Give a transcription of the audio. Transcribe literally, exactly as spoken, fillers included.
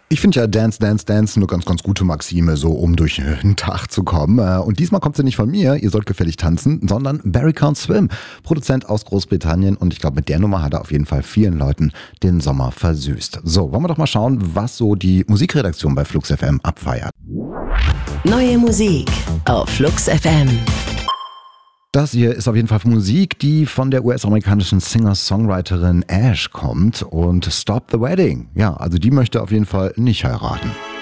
Ich finde ja Dance, Dance, Dance eine ganz, ganz gute Maxime, so um durch den Tag zu kommen. Und diesmal kommt sie nicht von mir, ihr sollt gefällig tanzen, sondern Barry Can't Swim, Produzent aus Großbritannien. Und ich glaube, mit der Nummer hat er auf jeden Fall vielen Leuten den Sommer versüßt. So, wollen wir doch mal schauen, was so die Musikredaktion bei Flux F M abfeiert. Neue Musik auf Flux F M. Das hier ist auf jeden Fall Musik, die von der U S-amerikanischen Singer-Songwriterin Ash kommt und Stop the Wedding. Ja, also die möchte auf jeden Fall nicht heiraten.